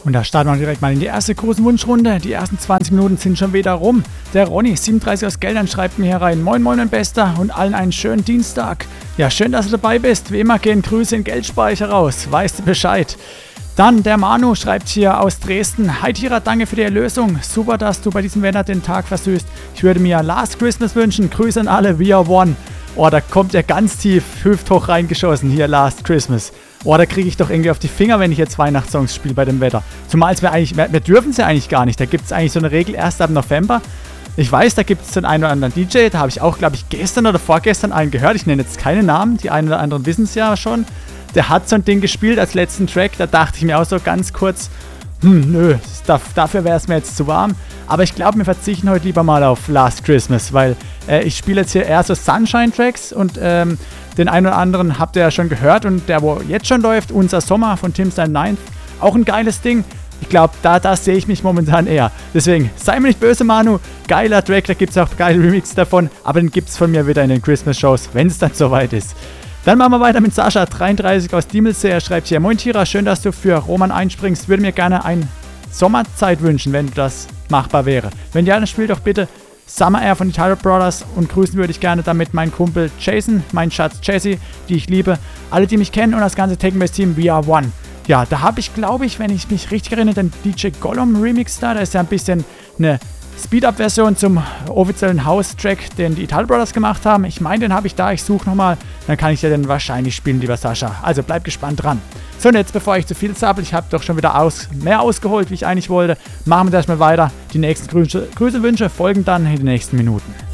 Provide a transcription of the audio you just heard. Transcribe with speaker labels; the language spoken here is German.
Speaker 1: Und da starten wir direkt mal in die erste großen Wunschrunde. Die ersten 20 Minuten sind schon wieder rum. Der Ronny, 37 aus Geldern, schreibt mir hier rein. Moin moin mein Bester und allen einen schönen Dienstag. Ja, schön, dass du dabei bist. Wie immer gehen Grüße in Geldspeicher raus. Weißt du Bescheid. Dann der Manu schreibt hier aus Dresden. Hi Tira, danke für die Erlösung. Super, dass du bei diesem Wetter den Tag versüßt. Ich würde mir Last Christmas wünschen. Grüße an alle, we are one. Oh, da kommt er ganz tief, hüfthoch reingeschossen. Hier, Last Christmas. Oh, da kriege ich doch irgendwie auf die Finger, wenn ich jetzt Weihnachtssongs spiele bei dem Wetter. Zumal wir dürfen es ja eigentlich gar nicht. Da gibt es eigentlich so eine Regel erst ab November. Ich weiß, da gibt es den einen oder anderen DJ. Da habe ich auch, glaube ich, gestern oder vorgestern einen gehört. Ich nenne jetzt keine Namen. Die einen oder anderen wissen es ja schon. Der hat so ein Ding gespielt als letzten Track. Da dachte ich mir auch so ganz kurz, nö, dafür wäre es mir jetzt zu warm. Aber ich glaube, wir verzichten heute lieber mal auf Last Christmas, weil ich spiele jetzt hier eher so Sunshine-Tracks und den einen oder anderen habt ihr ja schon gehört und der, wo jetzt schon läuft, Unser Sommer von Tim Stein 9, auch ein geiles Ding. Ich glaube, da sehe ich mich momentan eher. Deswegen, sei mir nicht böse, Manu, geiler Track, da gibt es auch geile Remixes davon, aber den gibt es von mir wieder in den Christmas-Shows, wenn es dann soweit ist. Dann machen wir weiter mit Sascha, 33 aus Diemelsee. Er schreibt hier, moin Tira, schön, dass du für Roman einspringst. Würde mir gerne eine Sommerzeit wünschen, wenn das machbar wäre. Wenn ja, dann spiel doch bitte Summer Air von Italo Brothers und grüßen würde ich gerne damit meinen Kumpel Jason, meinen Schatz Jesse, die ich liebe, alle, die mich kennen und das ganze Techno-Team We Are One. Ja, da habe ich, glaube ich, wenn ich mich richtig erinnere, den DJ Gollum Remix da. Da ist ja ein bisschen eine Speed-Up-Version zum offiziellen House-Track, den die Italo Brothers gemacht haben. Ich meine, den habe ich da. Ich suche nochmal. Dann kann ich ja den wahrscheinlich spielen, lieber Sascha. Also bleib gespannt dran. So, und jetzt, bevor ich zu viel zappel, ich habe doch schon wieder mehr ausgeholt, wie ich eigentlich wollte, machen wir erstmal weiter. Die nächsten Grüße-Wünsche folgen dann in den nächsten Minuten.